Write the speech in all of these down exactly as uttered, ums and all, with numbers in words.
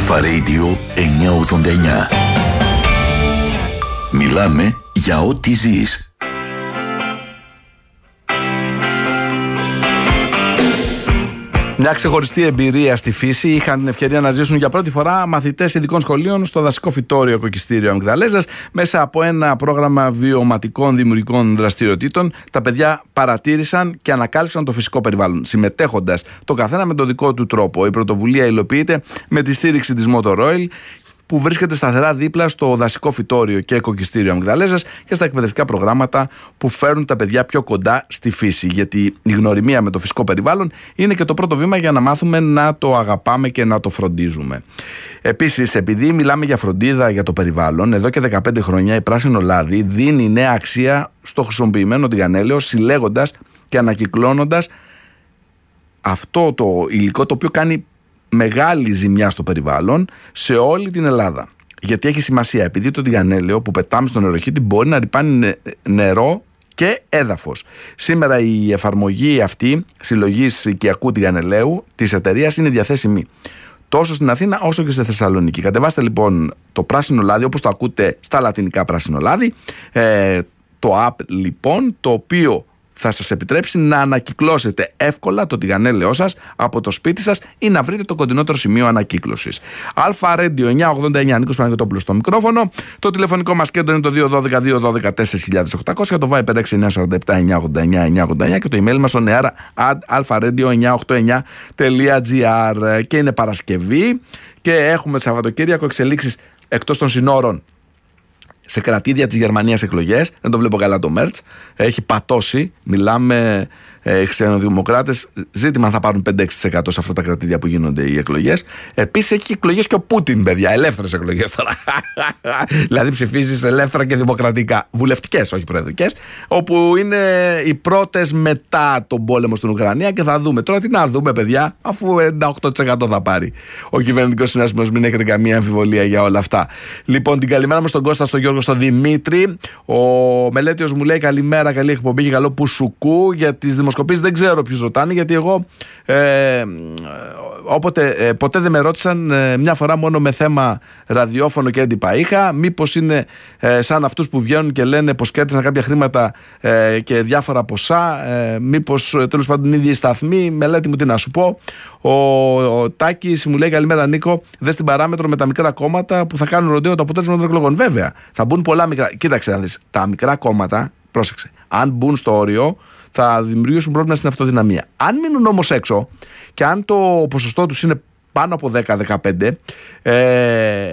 Αλφα Radio εννιακόσια ογδόντα εννιά. Μιλάμε για ό,τι ζεις. Μια ξεχωριστή εμπειρία στη φύση είχαν την ευκαιρία να ζήσουν για πρώτη φορά μαθητές ειδικών σχολείων στο δασικό φυτόριο Κοκκιστήριο Αμυγδαλέζας. Μέσα από ένα πρόγραμμα βιωματικών δημιουργικών δραστηριοτήτων, τα παιδιά παρατήρησαν και ανακάλυψαν το φυσικό περιβάλλον, συμμετέχοντας το καθένα με τον δικό του τρόπο. Η πρωτοβουλία υλοποιείται με τη στήριξη της Motor Oil, που βρίσκεται σταθερά δίπλα στο δασικό φυτόριο και Κοκκιστήριο Αμυγδαλέζας και στα εκπαιδευτικά προγράμματα που φέρνουν τα παιδιά πιο κοντά στη φύση. Γιατί η γνωριμία με το φυσικό περιβάλλον είναι και το πρώτο βήμα για να μάθουμε να το αγαπάμε και να το φροντίζουμε. Επίσης, επειδή μιλάμε για φροντίδα για το περιβάλλον, εδώ και δεκαπέντε χρόνια η Πράσινο Λάδι δίνει νέα αξία στο χρησιμοποιημένο τηγανέλαιο, συλλέγοντας και ανακυκλώνοντας αυτό το υλικό το οποίο κάνει μεγάλη ζημιά στο περιβάλλον σε όλη την Ελλάδα. Γιατί έχει σημασία, επειδή το τηγανέλαιο που πετάμε στον νεροχύτη μπορεί να ρυπάνει νερό και έδαφος. Σήμερα η εφαρμογή αυτή συλλογής οικιακού τηγανελαίου της εταιρείας είναι διαθέσιμη τόσο στην Αθήνα όσο και στη Θεσσαλονίκη. Κατεβάστε λοιπόν το Πράσινο Λάδι, όπως το ακούτε στα λατινικά Πράσινο Λάδι, ε, το app λοιπόν, το οποίο θα σας επιτρέψει να ανακυκλώσετε εύκολα το τηγανέλαιό σας από το σπίτι σας ή να βρείτε το κοντινότερο σημείο ανακύκλωσης. Αλφα Radio εννιακόσια ογδόντα εννιά, Νίκος Παναγιωτόπουλος στο μικρόφωνο. Το τηλεφωνικό μας κέντρο είναι το δύο ένα δύο δύο ένα δύο τέσσερα οκτακόσια, το Viber έξι εννιά τέσσερα επτά εννιακόσια ογδόντα εννιά εννιακόσια ογδόντα εννιά και το email μας on air at alfaradio εννιακόσια ογδόντα εννιά τελεία gr. Και είναι Παρασκευή και έχουμε Σαββατοκύριακο εξελίξεις εκτός των συνόρων. Σε κρατήδια της Γερμανίας εκλογές, δεν το βλέπω καλά το Μέρτς, έχει πατώσει, μιλάμε ε, ξενοδημοκράτες, ζήτημα θα πάρουν πέντε έξι τοις εκατό σε αυτά τα κρατήδια που γίνονται οι εκλογές. Επίσης έχει εκλογές και ο Πούτιν, παιδιά, ελεύθερες εκλογές τώρα. Δηλαδή ψηφίζεις ελεύθερα και δημοκρατικά, βουλευτικές, όχι προεδρικές, όπου είναι οι πρώτες μετά τον πόλεμο στην Ουκρανία και θα δούμε. Τώρα τι να δούμε, παιδιά, αφού ενενήντα οκτώ τοις εκατό θα πάρει ο κυβερνητικός συνασπισμός, μην έχετε καμία αμφιβολία για όλα αυτά. Λοιπόν, την καλημέρα μου στον Κώστα, στον Γιώργο, στον Δημήτρη. Ο Μελέτιος μου λέει καλημέρα, καλή εκπομπή και καλό πουσουκού. Για τις δημοσκοπήσεις δεν ξέρω ποιους ρωτάνε, γιατί εγώ ε, όποτε, ε, ποτέ δεν με ρώτησαν, ε, μια φορά μόνο με θέμα ραδιόφωνο και έντυπα είχα. Μήπως είναι ε, σαν αυτούς που βγαίνουν και λένε πως κέρδισαν κάποια χρήματα ε, και διάφορα ποσά, ε, μήπως ε, τέλος πάντων οι ίδιοι σταθμοί. Μελέτη μου, τι να σου πω. Ο, ο Τάκης μου λέει καλημέρα Νίκο, δες την παράμετρο με τα μικρά κόμματα που θα κάνουν ροντέο το αποτέλεσμα των εκλογών. Βέβαια, θα μπουν πολλά μικρά. Κοίταξε να δεις, τα μικρά κόμματα, πρόσεξε, αν μπουν στο όριο, θα δημιουργήσουν πρόβλημα στην αυτοδυναμία. Αν μείνουν όμως έξω και αν το ποσοστό τους είναι πάνω από δέκα με δεκαπέντε, ε,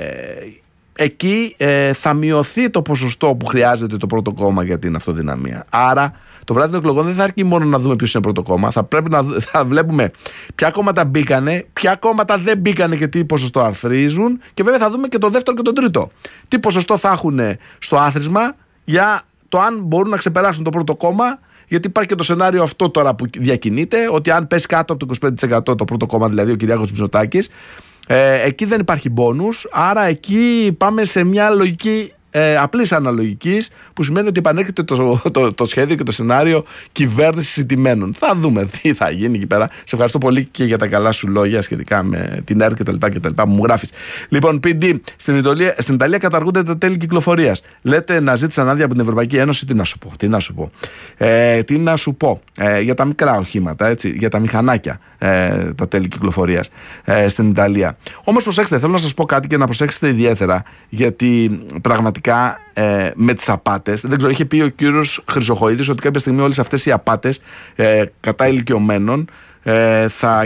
εκεί ε, θα μειωθεί το ποσοστό που χρειάζεται το πρώτο κόμμα για την αυτοδυναμία. Άρα το βράδυ των εκλογών δεν θα αρκεί μόνο να δούμε ποιος είναι πρώτο κόμμα. Θα πρέπει να θα βλέπουμε ποια κόμματα μπήκανε, ποια κόμματα δεν μπήκανε και τι ποσοστό αθροίζουν. Και βέβαια θα δούμε και το δεύτερο και το τρίτο. Τι ποσοστό θα έχουν στο άθροισμα για το αν μπορούν να ξεπεράσουν το πρώτο κόμμα. Γιατί υπάρχει και το σενάριο αυτό τώρα που διακινείται, ότι αν πέσει κάτω από το είκοσι πέντε τοις εκατό το πρώτο κόμμα, δηλαδή ο Κυριάκος Μητσοτάκης, ε, εκεί δεν υπάρχει μπόνους. Άρα εκεί πάμε σε μια λογική ε, απλής αναλογικής, που σημαίνει ότι επανέρχεται το, το, το, το σχέδιο και το σενάριο κυβέρνησης ηττημένων. Θα δούμε τι θα γίνει εκεί πέρα. Σε ευχαριστώ πολύ και για τα καλά σου λόγια σχετικά με την ΕΡΤ και τα λοιπά και τα λοιπά που μου γράφεις. Λοιπόν, πι ντι, στην Ιταλία, στην Ιταλία καταργούνται τα τέλη κυκλοφορίας. Λέτε να ζήτησαν άδεια από την Ευρωπαϊκή Ένωση. Τι να σου πω, τι να σου πω. Ε, τι να σου πω. Ε, για τα μικρά οχήματα, έτσι, για τα μηχανάκια, ε, τα τέλη κυκλοφορίας ε, στην Ιταλία. Όμως προσέξτε, θέλω να σας πω κάτι και να προσέξετε ιδιαίτερα, γιατί πραγματικά Ε, με τις απάτες, δεν ξέρω, είχε πει ο κύριος Χρυσοχοΐδης ότι κάποια στιγμή όλες αυτές οι απάτες ε, κατά ηλικιωμένων ε, θα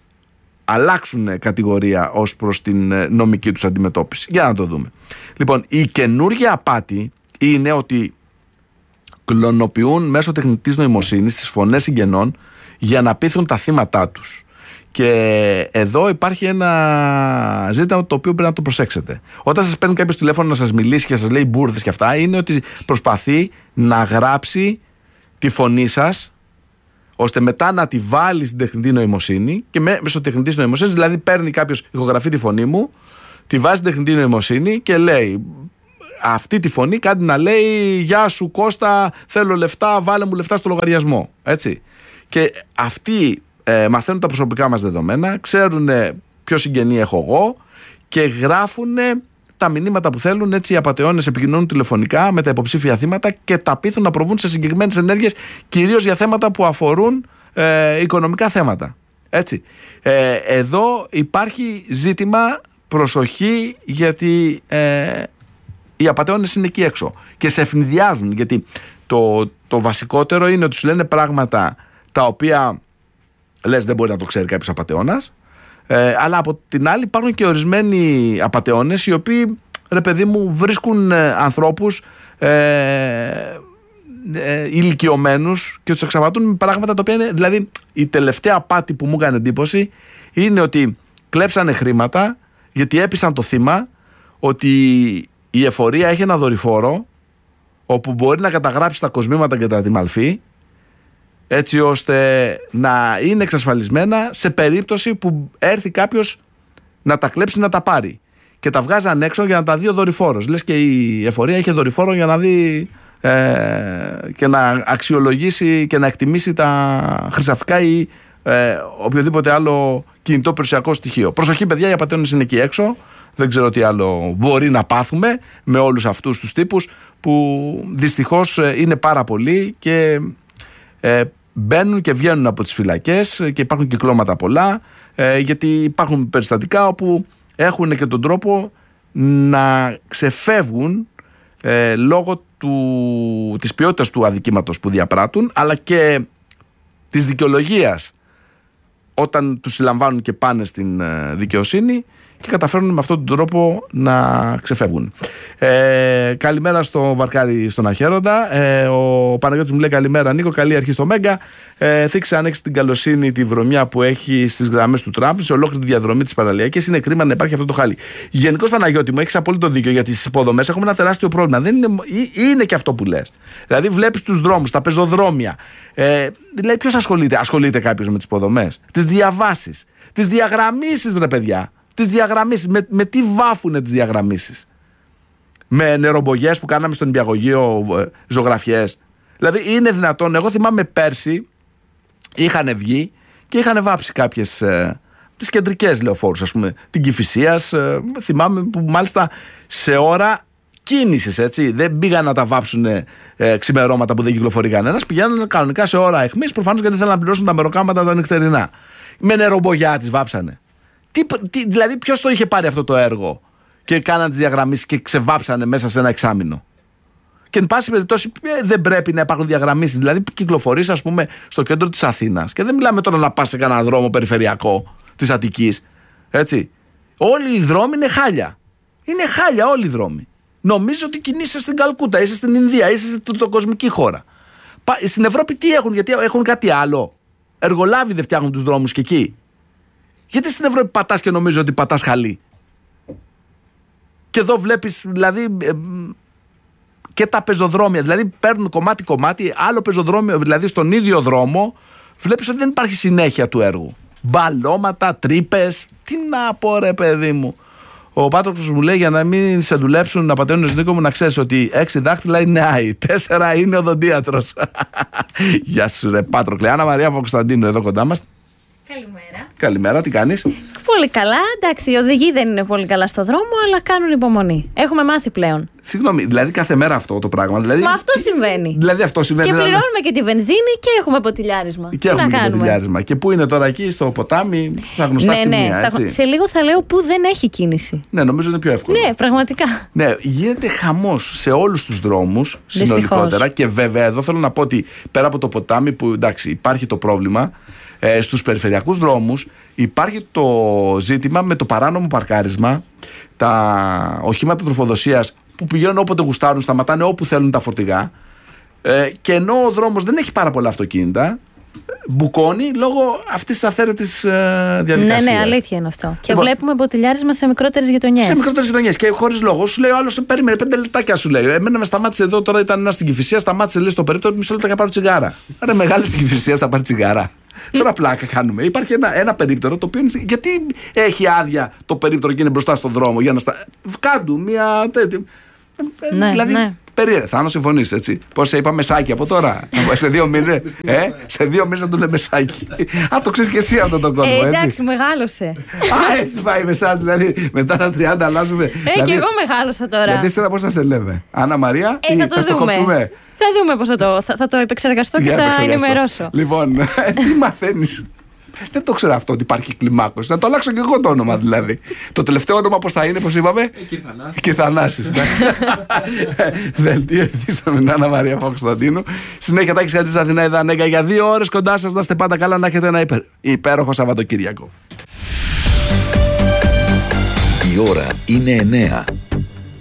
αλλάξουν κατηγορία ως προς την νομική τους αντιμετώπιση. Για να το δούμε. Λοιπόν, η καινούργια απάτη είναι ότι κλωνοποιούν μέσω τεχνητής νοημοσύνης τις φωνές συγγενών για να πείθουν τα θύματά τους. Και εδώ υπάρχει ένα ζήτημα το οποίο πρέπει να το προσέξετε. Όταν σας παίρνει κάποιος τηλέφωνο να σας μιλήσει και σας λέει μπουρδες και αυτά, είναι ότι προσπαθεί να γράψει τη φωνή σας, ώστε μετά να τη βάλει στην τεχνητή νοημοσύνη, και μέσω τεχνητής νοημοσύνης, δηλαδή παίρνει κάποιος, ηχογραφεί τη φωνή μου, τη βάζει στην τεχνητή νοημοσύνη και λέει αυτή τη φωνή, κάτι να λέει «Γεια σου Κώστα, θέλω λεφτά, βάλε μου λεφτά στο λογαριασμό». Έτσι. Και αυτοί ε, μαθαίνουν τα προσωπικά μας δεδομένα, ξέρουν ποιο συγγενή έχω εγώ και γράφουν τα μηνύματα που θέλουν. Έτσι οι απατεώνες επικοινωνούν τηλεφωνικά με τα υποψήφια θύματα και τα πείθουν να προβούν σε συγκεκριμένες ενέργειες, κυρίως για θέματα που αφορούν ε, οικονομικά θέματα. Έτσι. Ε, εδώ υπάρχει ζήτημα, προσοχή, γιατί ε, οι απατεώνες είναι εκεί έξω και σε ευνηδιάζουν, γιατί το, το βασικότερο είναι ότι σου λένε πράγματα τα οποία λες δεν μπορεί να το ξέρει κάποιος απατεώνας, ε, αλλά από την άλλη υπάρχουν και ορισμένοι απατεώνες οι οποίοι, ρε παιδί μου, βρίσκουν ε, ανθρώπους ε, ε, ηλικιωμένους και τους εξαπατούν με πράγματα τα οποία είναι, δηλαδή η τελευταία απάτη που μου έκανε εντύπωση είναι ότι κλέψανε χρήματα γιατί έπεισαν το θύμα ότι η εφορία έχει ένα δορυφόρο όπου μπορεί να καταγράψει τα κοσμήματα και τα τιμαλφή, έτσι ώστε να είναι εξασφαλισμένα σε περίπτωση που έρθει κάποιος να τα κλέψει, να τα πάρει. Και τα βγάζαν έξω για να τα δει ο δορυφόρος. Λες και η εφορία είχε δορυφόρο για να δει ε, και να αξιολογήσει και να εκτιμήσει τα χρυσαφικά ή ε, οποιοδήποτε άλλο κινητό περιουσιακό στοιχείο. Προσοχή, παιδιά, οι απατεώνες είναι εκεί έξω. Δεν ξέρω τι άλλο μπορεί να πάθουμε με όλους αυτούς τους τύπους που δυστυχώς είναι πάρα πολλοί και ε, μπαίνουν και βγαίνουν από τις φυλακές και υπάρχουν κυκλώματα πολλά, ε, γιατί υπάρχουν περιστατικά όπου έχουν και τον τρόπο να ξεφεύγουν ε, λόγω του, της ποιότητας του αδικήματος που διαπράττουν, αλλά και της δικαιολογίας όταν τους συλλαμβάνουν και πάνε στην ε, δικαιοσύνη και καταφέρνουν με αυτόν τον τρόπο να ξεφεύγουν. Ε, καλημέρα στο Βαρκάρι στον Αχέροντα. Ε, ο Παναγιώτης μου λέει καλημέρα Νίκο, καλή αρχή στο Μέγκα. Ε, θίξε αν έχεις την καλοσύνη τη βρωμιά που έχει στις γραμμές του Τραμπ, σε ολόκληρη τη διαδρομή της παραλιακής. Είναι κρίμα να υπάρχει αυτό το χάλι. Γενικώς, Παναγιώτη μου, έχεις απόλυτο δίκιο, γιατί στις υποδομές έχουμε ένα τεράστιο πρόβλημα. Δεν είναι, είναι και αυτό που λες. Δηλαδή, βλέπεις τους δρόμους, τα πεζοδρόμια. Ε, δηλαδή, ποιος ασχολείται, ασχολείται κάποιος με τις υποδομές, τις διαβάσεις, τις διαγραμμίσεις, ρε παιδιά. Τις διαγραμμίσεις, με, με τι βάφουνε τις διαγραμμίσεις? Με νερομπογιές που κάναμε στον νηπιαγωγείο, ε, ζωγραφιές. Δηλαδή είναι δυνατόν? Εγώ θυμάμαι πέρσι είχαν βγει και είχαν βάψει κάποιες ε, τις κεντρικές λεωφόρους, ας πούμε, την Κηφισίας, ε, θυμάμαι που μάλιστα σε ώρα κίνησης, έτσι, δεν πήγαν να τα βάψουν ε, ξημερώματα που δεν κυκλοφορεί κανένας, πηγαίνουν κανονικά σε ώρα αιχμής, προφανώς γιατί θέλουν να πληρώσουν τα μεροκάματα τα νυχτερινά. Με νερομπογιά τις βάψανε. Τι, τι, δηλαδή ποιος το είχε πάρει αυτό το έργο και κάναν τις διαγραμμίσεις και ξεβάψανε μέσα σε ένα εξάμηνο? Και εν πάση περιπτώσει δεν πρέπει να υπάρχουν διαγραμμίσεις. Δηλαδή κυκλοφορείς, ας πούμε, στο κέντρο της Αθήνας και δεν μιλάμε τώρα να πας σε κανένα δρόμο περιφερειακό της Αττικής, έτσι. Όλοι οι δρόμοι είναι χάλια. Είναι χάλια όλοι οι δρόμοι. Νομίζω ότι κινείσαι στην Καλκούτα, είσαι στην Ινδία, είσαι στην το κοσμική χώρα. Στην Ευρώπη τι έχουν? Γιατί έχουν κάτι άλλο? Εργολάβοι δεν φτιάχνουν τους δρόμους και εκεί? Γιατί στην Ευρώπη πατάς και νομίζω ότι πατάς χαλί? Και εδώ βλέπεις δηλαδή ε, και τα πεζοδρόμια, δηλαδή παίρνουν κομμάτι-κομμάτι, άλλο πεζοδρόμιο, δηλαδή στον ίδιο δρόμο βλέπεις ότι δεν υπάρχει συνέχεια του έργου. Μπαλώματα, τρύπες, τι να πω ρε παιδί μου. Ο Πάτροκλος μου λέει, για να μην σε δουλέψουν να πατένουν Νίκο μου, να ξέρεις ότι έξι δάχτυλα είναι άι, τέσσερα είναι οδοντίατρος. Γεια σου ρε Πάτροκλε. Άννα Μαρία από Κωνσταντίνου εδώ κοντά μας. Καλημέρα. Καλημέρα, τι κάνεις? Πολύ καλά. Εντάξει, οι οδηγοί δεν είναι πολύ καλά στο δρόμο, αλλά κάνουν υπομονή. Έχουμε μάθει πλέον. Συγγνώμη, δηλαδή κάθε μέρα αυτό το πράγμα. Δηλαδή, Μα αυτό συμβαίνει. Δηλαδή αυτό συμβαίνει. Και πληρώνουμε δηλαδή... και τη βενζίνη και έχουμε ποτηλιάρισμα. Και έχουμε και ποτηλιάρισμα. Και πού είναι τώρα εκεί, στο ποτάμι, στα γνωστά ναι, σημεία. Ναι, έτσι. Σε λίγο θα λέω πού δεν έχει κίνηση. Ναι, νομίζω είναι πιο εύκολο. Ναι, πραγματικά. Ναι, γίνεται χαμός σε όλους τους δρόμους συνολικότερα. Και βέβαια, εδώ θέλω να πω ότι πέρα από το ποτάμι, που εντάξει, υπάρχει το πρόβλημα. Ε, στους περιφερειακούς δρόμους υπάρχει το ζήτημα με το παράνομο παρκάρισμα, τα οχήματα τροφοδοσίας που πηγαίνουν όποτε γουστάρουν, σταματάνε όπου θέλουν τα φορτηγά, ε, και ενώ ο δρόμος δεν έχει πάρα πολλά αυτοκίνητα, μπουκώνει λόγω αυτής της αυθαίρετης ε, διαδικασίας. Ναι, ναι, αλήθεια είναι αυτό. Και λοιπόν, βλέπουμε ποτηλιάρισμα σε μικρότερες γειτονιές. Σε μικρότερες γειτονιές και χωρίς λόγο. Σου λέει ο άλλος, περίμενε πέντε λεπτάκια, σου λέει. Εμένα με σταμάτησε εδώ, τώρα ήταν ένα στην Κηφισία, σταμάτησε λέει στο περίπτωμα, μισό λεπτό να πάρω τσιγάρα. Άρα μεγάλη στην Κηφισία θα πάρει τσιγάρα. Τώρα πλάκα κάνουμε. Υπάρχει ένα, ένα περίπτερο το οποίο είναι. Γιατί έχει άδεια το περίπτερο και είναι μπροστά στον δρόμο για να στα. Κάντου μια τέτοια. Ναι, δηλαδή, ναι. περίεργα. Θα συμφωνείς, έτσι. Πώς σε είπα μεσάκι από τώρα. σε δύο μήνες. Ε, σε δύο μήνες θα του λέμε μεσάκι. Α, το ξέρεις και εσύ αυτό το κόσμο, Ε, έτσι. εντάξει, μεγάλωσε. Α, έτσι πάει μεσάκι. Δηλαδή, μετά τα τριάντα αλλάζουμε. Ε, δηλαδή, και εγώ μεγάλωσα τώρα. Γιατί εσένα πώς θα σε λέμε, Άννα Μαρία, Ε, ή θα το θα δούμε. κόψουμε. Θα δούμε πώς θα το, θα, θα το επεξεργαστώ και Για θα επεξεργαστώ. ενημερώσω. Λοιπόν, τι μαθαίνεις. Δεν το ξέρω αυτό ότι υπάρχει κλιμάκωση. Να το αλλάξω και εγώ το όνομα δηλαδή. Το τελευταίο όνομα πώς θα είναι, πώς είπαμε. Κυρθανάσης. Δελτίο ειδήσεων με την Άννα Μαρία Παπακοσταντίνου. Συνέχεια Τάκης Χατζής, Αθηνά Ιδανέκα. Για δύο ώρες κοντά σας. Να είστε πάντα καλά, να έχετε ένα υπέρ, υπέροχο Σαββατοκύριακο. Η ώρα είναι εννέα.